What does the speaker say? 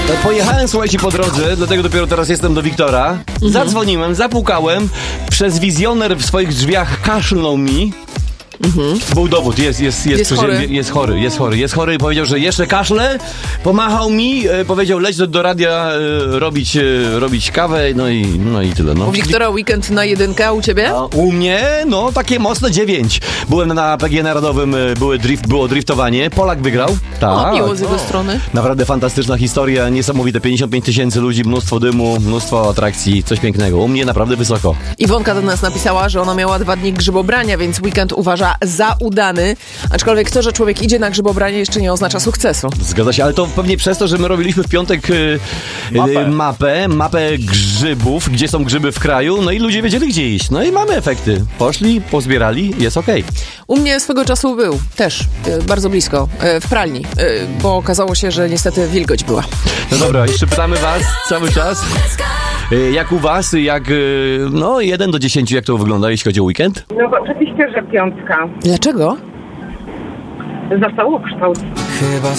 Pojechałem, słuchajcie, po drodze, dlatego dopiero teraz jestem do Wiktora. Zadzwoniłem, zapukałem, przez wizjoner w swoich drzwiach kaszlnął mi. Był dowód, jest chory. Powiedział, że jeszcze kaszle, pomachał mi, powiedział, leć do radia robić kawę, no i tyle. No. U Wiktora weekend na 1, a u ciebie? A u mnie, no takie mocne 9. Byłem na PGE Narodowym, było driftowanie, Polak wygrał. O, miło z jego strony. Naprawdę fantastyczna historia, niesamowite, 55 000 ludzi, mnóstwo dymu, mnóstwo atrakcji, coś pięknego. U mnie naprawdę wysoko. Iwonka do nas napisała, że ona miała 2 dni grzybobrania, więc weekend uważa za udany. Aczkolwiek to, że człowiek idzie na grzybobranie, jeszcze nie oznacza sukcesu. Zgadza się, ale to pewnie przez to, że my robiliśmy w piątek mapę grzybów, gdzie są grzyby w kraju, no i ludzie wiedzieli, gdzie iść. No i mamy efekty. Poszli, pozbierali, jest okej. U mnie swego czasu był też bardzo blisko, w pralni, bo okazało się, że niestety wilgoć była. No dobra, jeszcze pytamy was cały czas. Jak u was, 1 do 10, jak to wygląda, jeśli chodzi o weekend? No bo oczywiście, że 5. Dlaczego? Za całokształt.